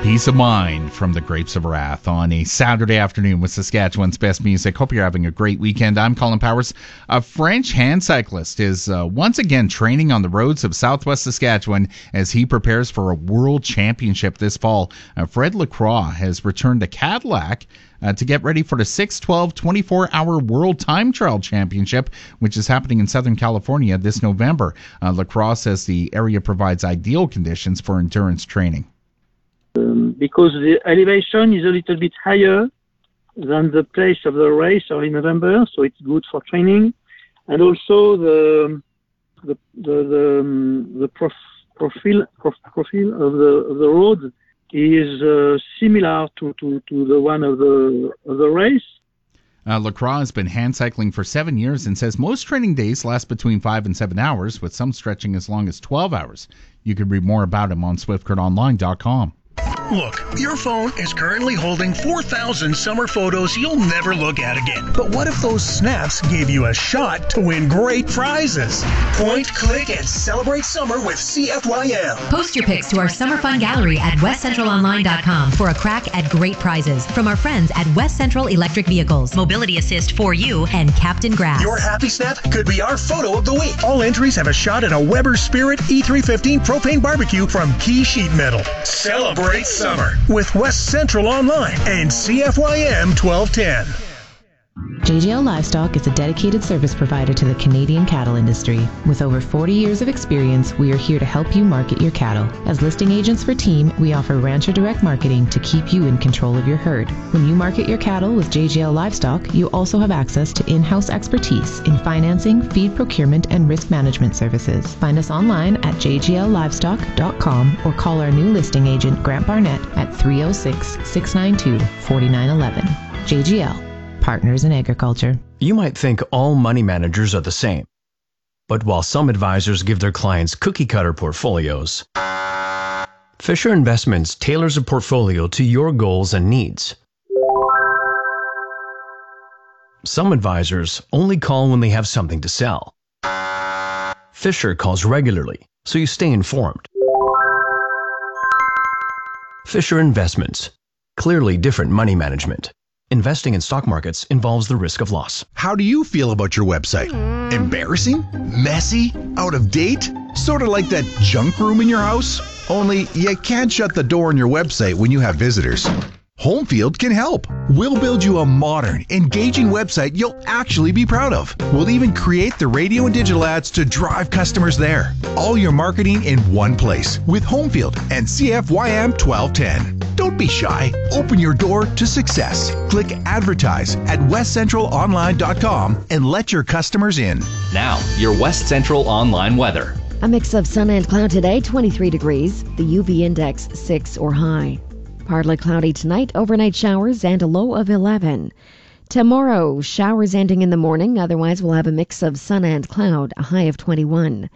Peace of Mind from the Grapes of Wrath on a Saturday afternoon with Saskatchewan's best music. Hope you're having a great weekend. I'm Colin Powers. A French hand cyclist is once again training on the roads of southwest Saskatchewan as he prepares for a world championship this fall. Fred Lacroix has returned to Cadillac to get ready for the 6-12 24-hour World Time Trial Championship, which is happening in Southern California this November. Lacroix says the area provides ideal conditions for endurance training. Because the elevation is a little bit higher than the place of the race early November, so it's good for training. And also the profile of the road is similar to the one of the race. Lacroix has been hand cycling for 7 years and says most training days last between 5 and 7 hours, with some stretching as long as 12 hours. You can read more about him on SwiftCurtOnline.com. Look, your phone is currently holding 4,000 summer photos you'll never look at again. But what if those snaps gave you a shot to win great prizes? Point, click, and celebrate summer with CFYM. Post your pics to our summer fun gallery at westcentralonline.com for a crack at great prizes from our friends at West Central Electric Vehicles, Mobility Assist for You, and Captain Grass. Your happy snap could be our photo of the week. All entries have a shot at a Weber Spirit E315 propane barbecue from Key Sheet Metal. Celebrate summer with West Central Online and CFYM 1210. JGL Livestock is a dedicated service provider to the Canadian cattle industry. With over 40 years of experience, we are here to help you market your cattle. As listing agents for Team, we offer rancher direct marketing to keep you in control of your herd. When you market your cattle with JGL Livestock, you also have access to in-house expertise in financing, feed procurement, and risk management services. Find us online at jgllivestock.com or call our new listing agent, Grant Barnett, at 306-692-4911. JGL. Partners in Agriculture. You might think all money managers are the same. But while some advisors give their clients cookie-cutter portfolios, Fisher Investments tailors a portfolio to your goals and needs. Some advisors only call when they have something to sell. Fisher calls regularly, so you stay informed. Fisher Investments. Clearly different money management. Investing in stock markets involves the risk of loss. How do you feel about your website? Embarrassing? Messy? Out of date? Sort of like that junk room in your house? Only you can't shut the door on your website when you have visitors. Homefield can help. We'll build you a modern, engaging website you'll actually be proud of. We'll even create the radio and digital ads to drive customers there. All your marketing in one place with Homefield and CFYM 1210. Don't be shy. Open your door to success. Click advertise at westcentralonline.com and let your customers in. Now, your West Central Online weather. A mix of sun and cloud today, 23 degrees. The UV index 6 or high. Partly cloudy tonight, overnight showers, and a low of 11. Tomorrow, showers ending in the morning. Otherwise, we'll have a mix of sun and cloud, a high of 21.